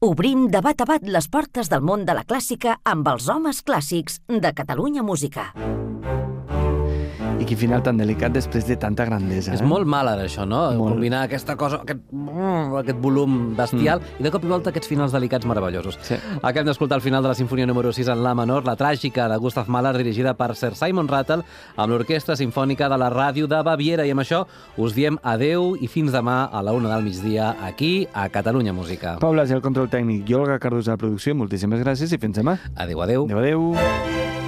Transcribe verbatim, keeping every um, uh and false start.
Obrim de bat a bat les portes del món de la clàssica amb els homes clàssics de Catalunya Música. I quin final tan delicat després de tanta grandesa. És eh? molt mal ara, això, no? Molt. Combinar aquesta cosa, aquest, aquest volum bestial, mm. i de cop i volta aquests finals delicats meravellosos. Sí. Acabem d'escoltar el final de la Sinfonia número sis en la menor, la tràgica de Gustav Mahler, dirigida per Sir Simon Rattle, amb l'Orquestra Simfònica de la Ràdio de Baviera. I amb això us diem adeu i fins demà a la una del migdia, aquí, a Catalunya Música. Pau Blas i el control tècnic i Olga Cardús a la producció, moltíssimes gràcies i fins demà. Adeu, adeu. Adeu, adeu.